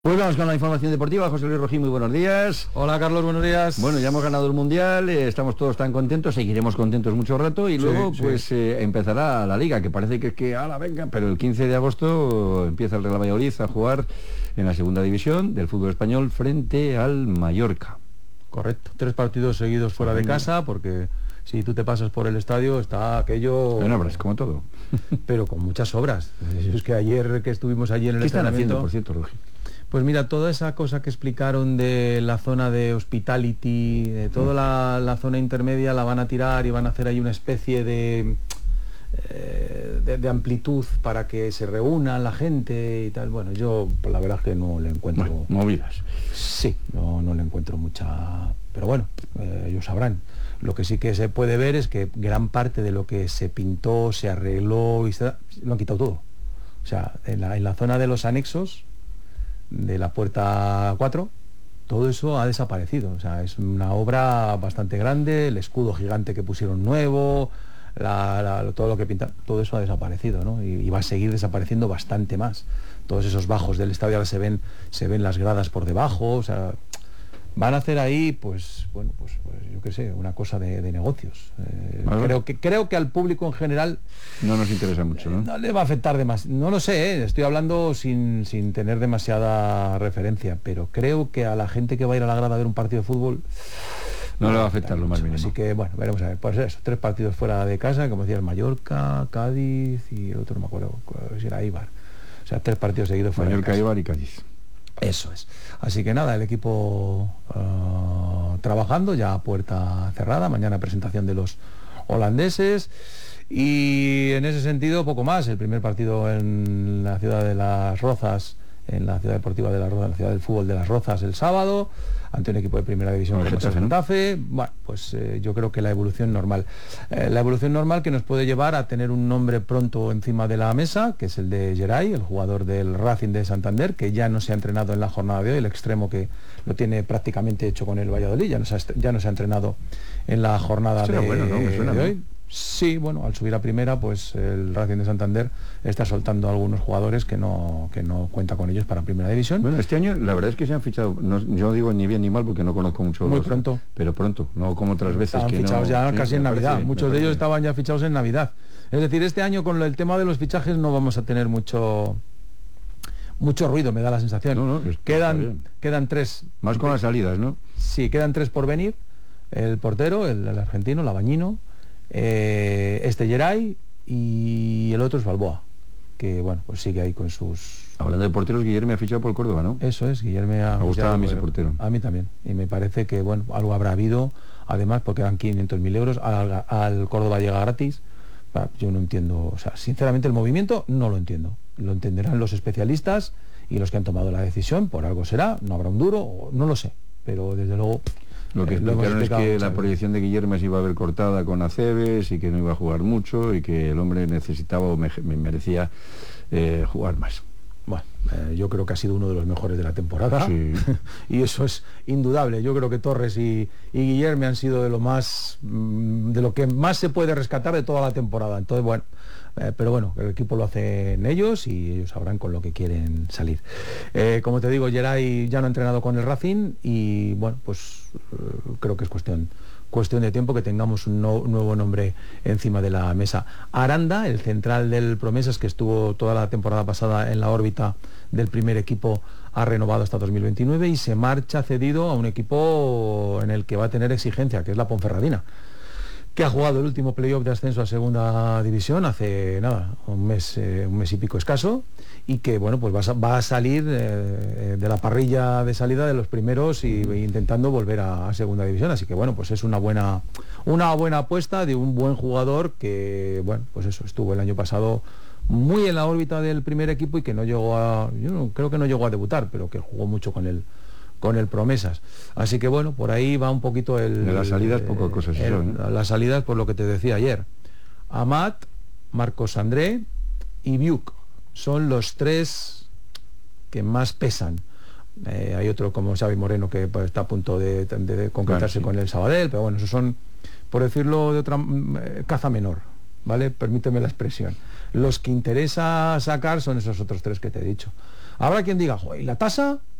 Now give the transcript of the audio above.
Pues vamos con la información deportiva. José Luis Rojín, muy buenos días. Hola Carlos, buenos días. Bueno, ya hemos ganado el Mundial, estamos todos tan contentos, seguiremos contentos mucho rato y luego empezará la Liga, que parece que ala, venga, pero el 15 de agosto empieza el Real Valladolid a jugar en la segunda división del fútbol español frente al Mallorca. Correcto, 3 partidos seguidos fuera de casa, porque si tú te pasas por el estadio está aquello... En obras, como todo. Pero con muchas obras. Es que ayer que estuvimos allí en el ¿Qué están entrenamiento... haciendo, por cierto, Rojín? Pues mira, toda esa cosa que explicaron de la zona de hospitality, de toda la zona intermedia la van a tirar y van a hacer ahí una especie de amplitud para que se reúna la gente y tal. Bueno, yo la verdad es que no le encuentro... Bueno, movidas. Sí, no le encuentro mucha... Pero bueno, ellos sabrán. Lo que sí que se puede ver es que gran parte de lo que se pintó, se arregló, lo han quitado todo. O sea, en la zona de los anexos, de la puerta 4, todo eso ha desaparecido. O sea, es una obra bastante grande, el escudo gigante que pusieron nuevo, todo lo que pintaron, todo eso ha desaparecido, ¿no? Y va a seguir desapareciendo bastante más. Todos esos bajos del estadio ahora se ven las gradas por debajo, o sea, van a hacer ahí, pues yo qué sé, una cosa de negocios. Creo que al público en general no nos interesa mucho, ¿no? No le va a afectar demasiado. No lo sé, estoy hablando sin tener demasiada referencia, pero creo que a la gente que va a ir a la grada a ver un partido de fútbol no le va a afectar lo más mínimo. Así que bueno, veremos a ver. Pues eso, 3 partidos fuera de casa, como decía, el Mallorca, Cádiz y el otro no me acuerdo si era Eibar. O sea, 3 partidos seguidos fuera Mallorca, de casa. Eibar y Cádiz. Eso es. Así que nada, el equipo trabajando ya a puerta cerrada. Mañana presentación de los holandeses. Y en ese sentido, poco más. El primer partido en la ciudad de Las Rozas, en la ciudad deportiva de Las Rozas, en la ciudad del fútbol de Las Rozas el sábado, ante un equipo de primera división como es el Getafe. Bueno, pues yo creo que la evolución normal. La evolución normal que nos puede llevar a tener un nombre pronto encima de la mesa, que es el de Geray, el jugador del Racing de Santander, que ya no se ha entrenado en la jornada de hoy, el extremo que lo tiene prácticamente hecho con el Valladolid, ya no se ha entrenado en la jornada de hoy. Sí, bueno, al subir a primera, pues el Racing de Santander está soltando a algunos jugadores que no cuenta con ellos para primera división. Bueno, este año la verdad es que se han fichado, yo digo ni bien ni mal porque no conozco mucho. Muy pronto. Pero pronto, no como otras veces. Estaban fichados ya casi en Navidad, muchos de ellos estaban ya fichados en Navidad. Es decir, este año con el tema de los fichajes no vamos a tener mucho ruido, me da la sensación. Quedan 3. Más con las salidas, ¿no? Sí, quedan 3 por venir. El portero, el argentino, Labañino, Geray y el otro es Balboa, que bueno, pues sigue ahí con sus... Hablando de porteros, Guillermo ha fichado por Córdoba, ¿no? Eso es, Guillermo me gustaba a mí ese portero. A mí también, y me parece que bueno, algo habrá habido, además porque eran 500.000 euros, al Córdoba llega gratis. Yo no entiendo, o sea, sinceramente el movimiento no lo entiendo. Lo entenderán los especialistas y los que han tomado la decisión, por algo será, no habrá un duro, no lo sé, pero desde luego... Lo que explicaron es que la proyección de Guillermo se iba a ver cortada con Aceves y que no iba a jugar mucho y que el hombre necesitaba o merecía jugar más. Bueno, yo creo que ha sido uno de los mejores de la temporada, sí. Y eso es indudable. Yo creo que Torres y Guillermo han sido de lo que más se puede rescatar de toda la temporada. Entonces, bueno, pero bueno, el equipo lo hacen ellos y ellos sabrán con lo que quieren salir. Como te digo, Geray ya no ha entrenado con el Racing y bueno, pues creo que es cuestión de tiempo que tengamos un nuevo nombre encima de la mesa. Aranda, el central del Promesas, que estuvo toda la temporada pasada en la órbita del primer equipo, ha renovado hasta 2029 y se marcha cedido a un equipo en el que va a tener exigencia, que es la Ponferradina, que ha jugado el último playoff de ascenso a segunda división hace nada, un mes y pico escaso, y que bueno, pues va a salir de la parrilla de salida de los primeros y intentando volver a segunda división. Así que bueno, pues es una buena apuesta de un buen jugador que bueno, pues eso, estuvo el año pasado muy en la órbita del primer equipo y que creo que no llegó a debutar, pero que jugó mucho con el Promesas. Así que bueno, por ahí va un poquito de las salidas, poco cosas. Las salidas, por lo que te decía ayer. Amat, Marcos André y Biuk son los 3 que más pesan. Hay otro como Xavi Moreno que pues, está a punto de concretarse con el Sabadell, pero bueno, esos son, por decirlo de otra caza menor, ¿vale? Permíteme la expresión. Los que interesa sacar son esos otros 3 que te he dicho. Habrá quien diga, joder, ¿y la tasa?